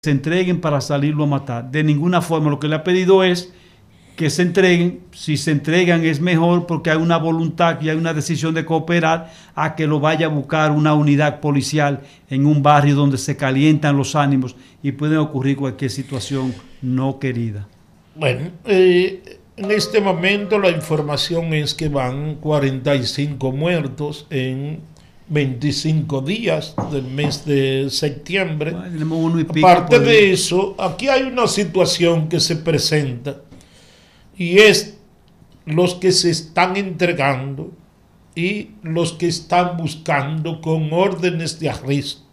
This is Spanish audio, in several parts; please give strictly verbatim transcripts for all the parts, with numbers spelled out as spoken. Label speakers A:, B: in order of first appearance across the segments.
A: se entreguen para salirlo a matar. De ninguna forma. Lo que le ha pedido es que se entreguen. Si se entregan es mejor porque hay una voluntad y hay una decisión de cooperar a que lo vaya a buscar una unidad policial en un barrio donde se calientan los ánimos y puede ocurrir cualquier situación no querida.
B: Bueno, eh, en este momento la información es que van cuarenta y cinco muertos en veinticinco días del mes de septiembre.
A: Bueno, uno y pico
B: Aparte
A: por
B: de eso, aquí hay una situación que se presenta y es los que se están entregando y los que están buscando con órdenes de arresto.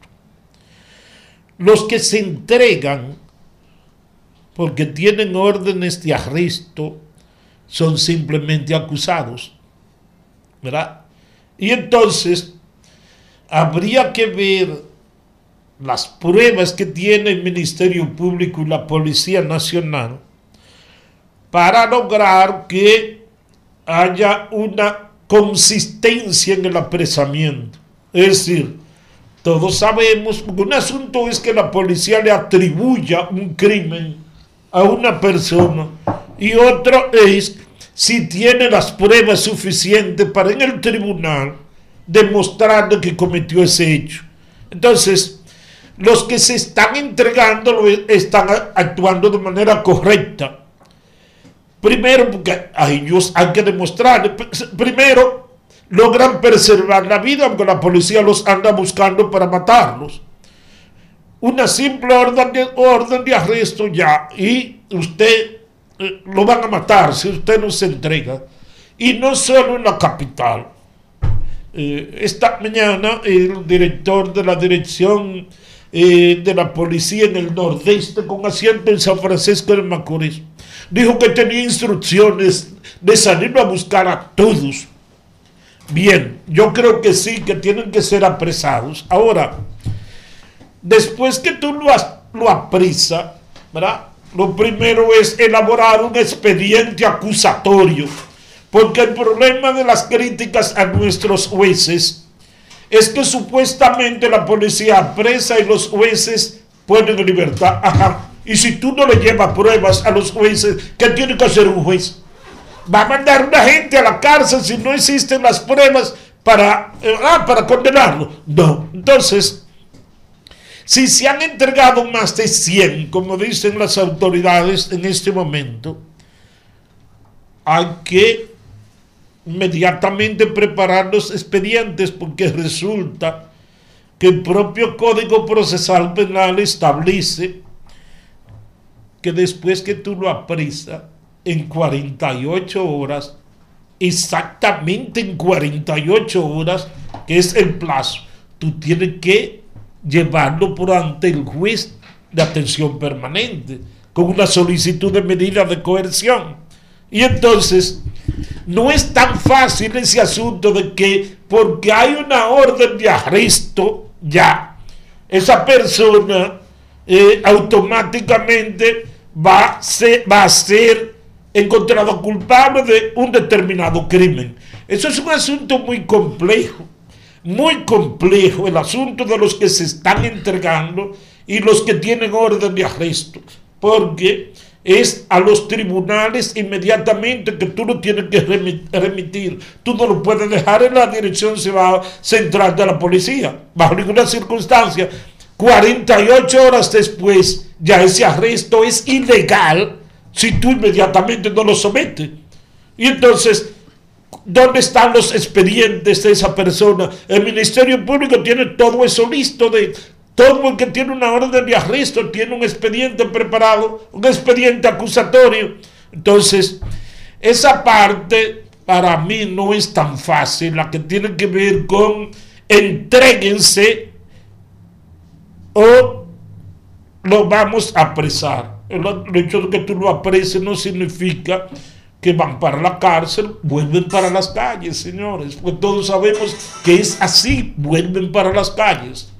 B: Los que se entregan porque tienen órdenes de arresto son simplemente acusados, ¿verdad? Y entonces habría que ver las pruebas que tiene el Ministerio Público y la Policía Nacional para lograr que haya una consistencia en el apresamiento. Es decir, todos sabemos, un asunto es que la policía le atribuya un crimen a una persona y otro es si tiene las pruebas suficientes para en el tribunal demostrando que cometió ese hecho. Entonces, los que se están entregando lo están actuando de manera correcta. Primero, porque a ellos hay que demostrar. Primero, logran preservar la vida, aunque la policía los anda buscando para matarlos. Una simple orden de, orden de arresto ya, y usted eh, lo van a matar si usted no se entrega. Y no solo en la capital. Eh, esta mañana el director de la dirección eh, de la policía en el nordeste con asiento en San Francisco de Macorís dijo que tenía instrucciones de salir a buscar a todos. Bien, yo creo que sí, que tienen que ser apresados. Ahora, después que tú lo, lo aprisa, ¿verdad? Lo primero es elaborar un expediente acusatorio. Porque el problema de las críticas a nuestros jueces es que supuestamente la policía apresa y los jueces ponen en libertad. Ajá. Y si tú no le llevas pruebas a los jueces, ¿qué tiene que hacer un juez? ¿Va a mandar a una gente a la cárcel si no existen las pruebas para, eh, ah, para condenarlo? No. Entonces, si se han entregado más de cien, como dicen las autoridades en este momento, hay que inmediatamente preparar los expedientes porque resulta que el propio Código Procesal Penal establece que después que tú lo apresas en cuarenta y ocho horas, exactamente en cuarenta y ocho horas, que es el plazo, tú tienes que llevarlo por ante el juez de atención permanente con una solicitud de medida de coerción. Y entonces no es tan fácil ese asunto de que porque hay una orden de arresto ya esa persona eh, automáticamente va a, ser, va a ser encontrado culpable de un determinado crimen. Eso es un asunto muy complejo, muy complejo, el asunto de los que se están entregando y los que tienen orden de arresto, porque es a los tribunales inmediatamente que tú lo tienes que remitir. Tú no lo puedes dejar en la dirección central de la policía, bajo ninguna circunstancia. cuarenta y ocho horas después, ya ese arresto es ilegal si tú inmediatamente no lo sometes. Y entonces, ¿dónde están los expedientes de esa persona? El Ministerio Público tiene todo eso listo de... Todo el que tiene una orden de arresto tiene un expediente preparado, un expediente acusatorio. Entonces, esa parte para mí no es tan fácil, la que tiene que ver con entréguense o lo vamos a apresar. El hecho de que tú lo apreses no significa que van para la cárcel, vuelven para las calles, señores. Pues todos sabemos que es así, vuelven para las calles.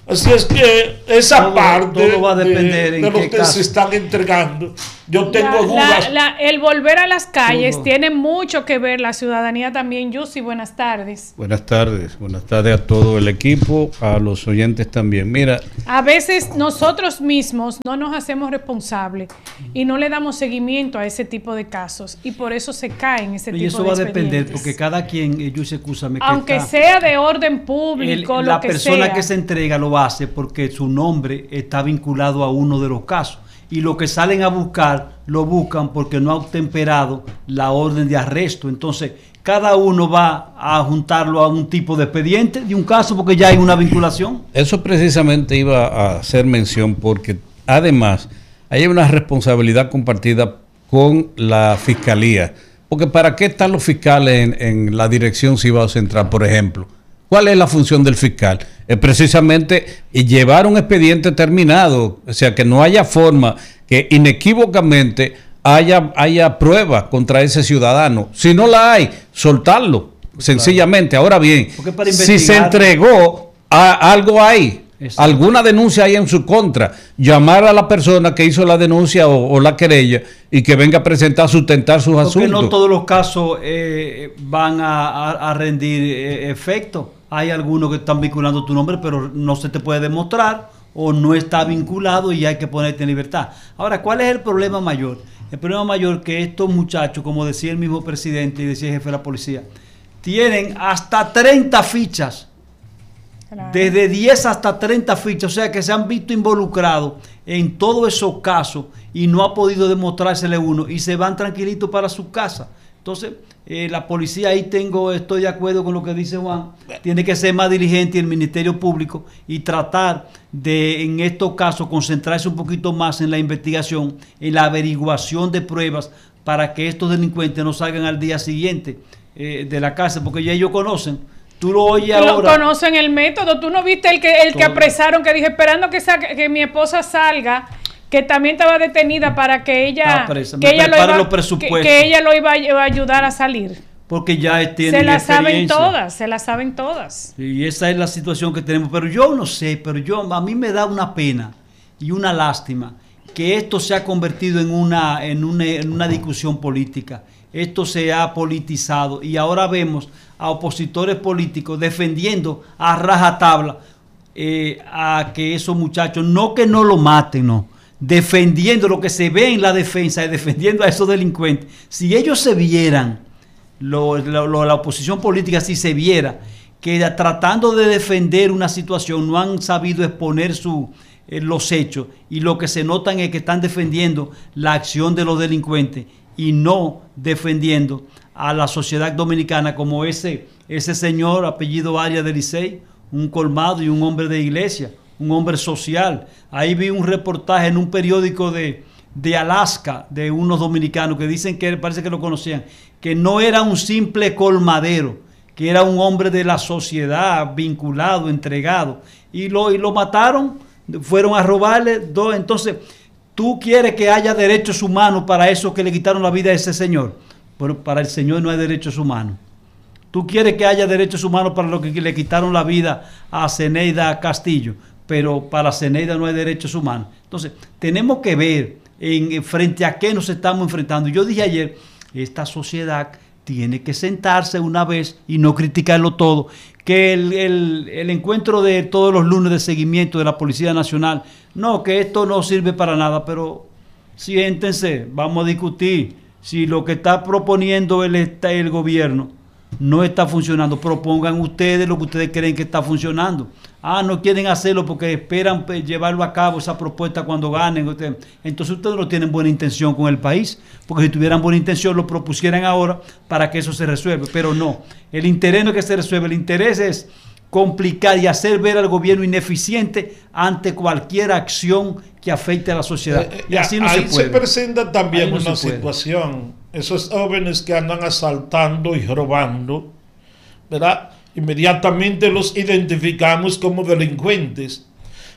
B: Así es que esa
A: todo,
B: parte
A: todo va a depender
B: de,
A: en
B: de los
A: qué
B: que
A: caso.
B: se están entregando, yo tengo
C: La-
B: dudas.
C: la- la- el volver a las calles
A: Todo.
C: tiene mucho que ver, la ciudadanía también. Yusi, buenas tardes.
D: Buenas tardes, buenas tardes a todo el equipo, a los oyentes también. Mira,
C: A veces nosotros mismos no nos hacemos responsables y no le damos seguimiento a ese tipo de casos y por eso se caen ese
A: Y
C: tipo
A: eso
C: de
A: va a depender,
C: expedientes.
A: porque cada quien, ellos se acusan,
C: Aunque sea de orden público,
A: el-
C: lo
A: la
C: que
A: persona
C: sea.
A: que se entrega lo hace porque su nombre está vinculado a uno de los casos. Y lo que salen a buscar, lo buscan porque no ha obtemperado la orden de arresto. Entonces, cada uno va a juntarlo a un tipo de expediente de un caso porque ya hay una vinculación.
D: eso precisamente iba a hacer mención porque además hay una responsabilidad compartida con la fiscalía. Porque ¿para qué están los fiscales en, en la dirección Cibao Central, por ejemplo? ¿Cuál es la función del fiscal? Es precisamente llevar un expediente terminado, o sea, que no haya forma que inequívocamente haya, haya prueba contra ese ciudadano. Si no la hay, soltarlo, sencillamente. Ahora bien,
A: Porque para
D: si se
A: investigar-
D: entregó a, algo ahí,
A: Exacto.
D: alguna denuncia hay en su contra, llamar a la persona que hizo la denuncia o, o la querella y que venga a presentar, sustentar sus
A: Porque
D: asuntos.
A: no todos los casos eh, van a, a- a rendir eh, efecto. Hay algunos que están vinculando tu nombre, pero no se te puede demostrar o no está vinculado y hay que ponerte en libertad. Ahora, ¿cuál es el problema mayor? El problema mayor que estos muchachos, como decía el mismo presidente y decía el jefe de la policía, tienen hasta treinta fichas.
C: Claro.
A: Desde diez hasta treinta fichas, o sea que se han visto involucrados en todos esos casos y no ha podido demostrársele uno y se van tranquilitos para su casa. Entonces, eh, la policía ahí tengo, estoy de acuerdo con lo que dice Juan, tiene que ser más diligente el Ministerio Público y tratar de, en estos casos, concentrarse un poquito más en la investigación, en la averiguación de pruebas para que estos delincuentes no salgan al día siguiente eh, de la cárcel, porque ya ellos conocen. Tú lo oyes
C: Lo
A: ahora.
C: conocen el método. Tú no viste el que el que
A: Todo.
C: apresaron, que dije esperando que, sa- que mi esposa salga, que también estaba detenida para que ella
A: Está presa.
C: que
A: Me
C: ella lo
A: preparen
C: iba,
A: los
C: que,
A: presupuestos.
C: que ella lo iba a, iba a ayudar a salir.
A: Porque ya tienen
C: Se la saben
A: experiencia.
C: todas, se la saben todas.
A: Y esa es la situación que tenemos. Pero yo no sé, pero yo a mí me da una pena y una lástima que esto se ha convertido en una, en una, en una discusión política. Esto se ha politizado y ahora vemos a opositores políticos defendiendo a rajatabla eh, a que esos muchachos, no que no lo maten, no, defendiendo lo que se ve en la defensa y defendiendo a esos delincuentes. Si ellos se vieran, lo, lo- lo- la oposición política, si se viera que tratando de defender una situación no han sabido exponer su, eh, los hechos y lo que se notan es que están defendiendo la acción de los delincuentes y no defendiendo a la sociedad dominicana como ese, ese señor apellido Arias de Licey, un colmado y un hombre de iglesia, un hombre social. Ahí vi un reportaje en un periódico de, de Alaska de unos dominicanos que dicen que parece que lo conocían, que no era un simple colmadero, que era un hombre de la sociedad, vinculado, entregado, y lo, y lo mataron, fueron a robarle dos. Entonces, ¿tú quieres que haya derechos humanos para eso que le quitaron la vida a ese señor? Pero para el señor no hay derechos humanos. ¿Tú quieres que haya derechos humanos para lo que le quitaron la vida a Zeneida Castillo? Pero para Zeneida no hay derechos humanos. Entonces, tenemos que ver en, en frente a qué nos estamos enfrentando. Yo dije ayer, esta sociedad tiene que sentarse una vez y no criticarlo todo. Que el, el, el encuentro de todos los lunes de seguimiento de la Policía Nacional, no, que esto no sirve para nada, pero siéntense, vamos a discutir. Si lo que está proponiendo el, el gobierno no está funcionando, propongan ustedes lo que ustedes creen que está funcionando. Ah, no quieren hacerlo porque esperan pues, llevarlo a cabo esa propuesta cuando ganen. Ustedes. Entonces ustedes no tienen buena intención con el país, porque si tuvieran buena intención lo propusieran ahora para que eso se resuelva, pero no. El interés no es que se resuelva, el interés es complicar y hacer ver al gobierno ineficiente ante cualquier acción que afecte a la sociedad.
B: Eh,
A: Y así no
B: ahí
A: se puede.
B: se presenta también
A: Ahí no
B: una
A: se puede.
B: situación. Esos jóvenes que andan asaltando y robando, ¿verdad? Inmediatamente los identificamos como delincuentes.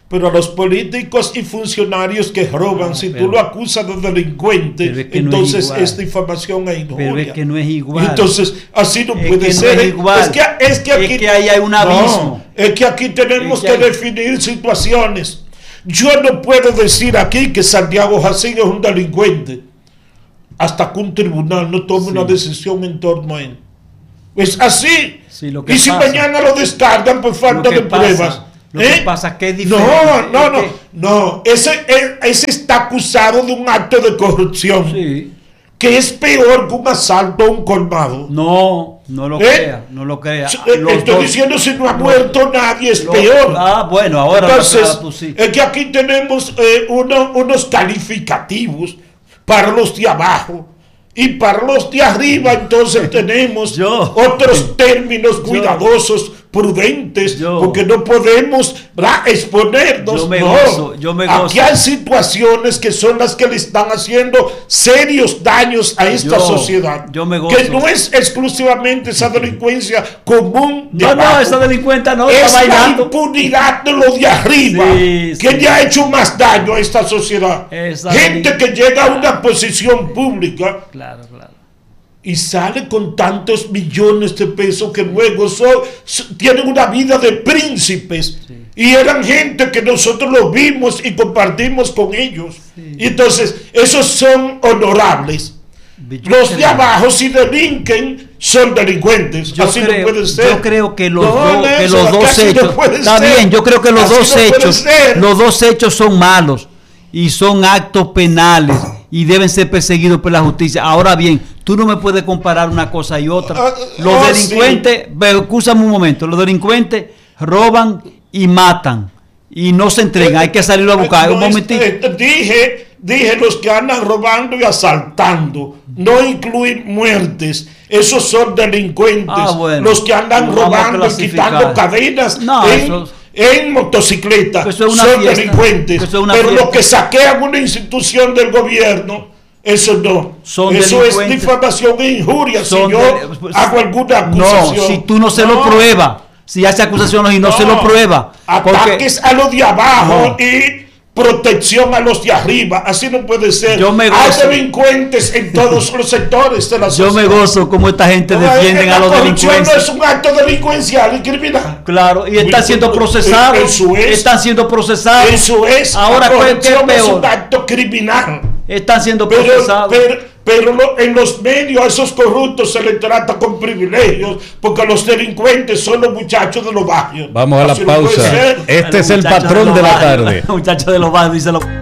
B: Pero a los políticos y funcionarios que roban,
A: Ah,
B: si
A: pero-
B: tú lo acusas de delincuente,
A: pero es que no es
B: entonces
A: igual.
B: es difamación e injuria.
A: Pero es que no es igual.
B: Entonces, así no
A: Es
B: puede
A: que no
B: ser.
A: es
B: ¿eh?
A: igual.
B: Es que, es que aquí
A: Es que ahí hay un abismo.
B: No, es que aquí tenemos
A: Es que
B: que,
A: hay-
B: definir situaciones. Yo no puedo decir aquí que Santiago Jacín es un delincuente hasta que un tribunal no tome
A: Sí.
B: una decisión en torno a él. Es así.
A: Sí, lo que
B: Y si
A: pasa-
B: mañana lo descargan por falta
A: Lo que
B: de
A: pasa-
B: pruebas.
A: lo que
B: ¿eh?
A: pasa es que es diferente.
B: No, no,
A: Es
B: no.
A: que-
B: No, ese, él- ese está acusado de un acto de corrupción
A: Sí.
B: que es peor que un asalto a un colmado.
A: No, no lo
B: ¿Eh?
A: crea, no lo crea.
B: Eh,
A: Los
B: Estoy
A: dos-
B: diciendo, si no ha
A: los-
B: muerto nadie, es
A: los-
B: peor.
A: Ah, bueno, ahora
B: Entonces,
A: ahora tú sí.
B: es que aquí tenemos eh, uno- unos calificativos para los de abajo y para los de arriba, entonces tenemos
A: Yo-
B: otros términos cuidadosos, prudentes,
A: Yo-
B: porque no podemos, ¿verdad?, exponernos.
A: Yo me
B: no.
A: gozo, yo me gozo.
B: Aquí hay situaciones que son las que le están haciendo serios daños a esta
A: Yo-
B: sociedad.
A: yo me gozo.
B: Que no es exclusivamente esa delincuencia común de
A: No, no,
B: abajo.
A: esa delincuente no
B: Es
A: está
B: la
A: bailando.
B: impunidad de los de arriba
A: Sí,
B: que
A: sí.
B: le ha hecho más daño a esta sociedad.
A: Esa
B: Gente
A: delin-
B: que llega a una posición pública
A: Claro, claro.
B: y sale con tantos millones de pesos que luego son, s- tienen una vida de príncipes.
A: Sí.
B: Y eran gente que nosotros los vimos y compartimos con ellos.
A: Sí.
B: Y entonces, esos son honorables.
A: Yo
B: Los de
A: creo-
B: abajo, si delinquen, son delincuentes.
A: Yo
B: Así
A: creo,
B: no puede ser.
A: yo creo que los,
B: No,
A: dos- que
B: Nelson,
A: los dos
B: así no
A: hechos,
B: puede
A: está
B: ser.
A: bien, yo creo que los
B: Así
A: dos
B: no puede
A: hechos,
B: ser.
A: los dos hechos son malos y son actos penales y deben ser perseguidos por la justicia. Ahora bien, tú no me puedes comparar una cosa y otra.
B: Ah,
A: Los
B: oh,
A: delincuentes, pero escúchame un momento, los delincuentes roban y matan y no se entregan, hay que salirlo a buscar.
B: No,
A: Un momentito.
B: eh, eh, dije, dije los que andan robando y asaltando, no incluir muertes. Esos son delincuentes.
A: Ah, bueno.
B: Los que andan
A: No vamos a
B: robando y
A: clasificar.
B: quitando cadenas
A: No,
B: en,
A: eso-
B: en motocicleta
A: Eso es una
B: son
A: fiesta.
B: delincuentes.
A: Eso es una
B: Pero
A: fiesta.
B: los que saquean una institución del gobierno, eso no.
A: Son
B: eso es
A: delincuentes.
B: difamación e injuria. Si
A: Son
B: yo
A: deli- pues,
B: hago alguna
A: No,
B: acusación.
A: si tú no se lo pruebas, si hace acusaciones y no, se lo prueba. Porque
B: Ataques a los de abajo
A: No.
B: y protección a los de arriba. Así no puede ser.
A: Yo me
B: Hay
A: gozo.
B: delincuentes en todos los sectores de la
A: yo
B: sociedad.
A: me gozo como esta gente
B: No,
A: defienden
B: la
A: a los
B: corrupción
A: delincuentes.
B: no es un acto delincuencial y criminal.
A: Claro, y están siendo procesados.
B: Eso es.
A: Están siendo procesados.
B: Eso es.
A: Ahora,
B: la
A: ¿qué- qué
B: corrupción
A: es
B: es
A: peor?
B: un acto criminal.
A: Están siendo
B: Pero,
A: procesados.
B: pero, pero lo- en los medios a esos corruptos se les trata con privilegios porque los delincuentes son los muchachos de los barrios.
D: Vamos a la
B: Así no puede
D: pausa.
B: ser.
D: Este
A: Bueno,
D: es el
A: muchachos
D: patrón
A: los
D: de la
A: barrios,
D: tarde.
A: Muchachos de los barrios, díselo.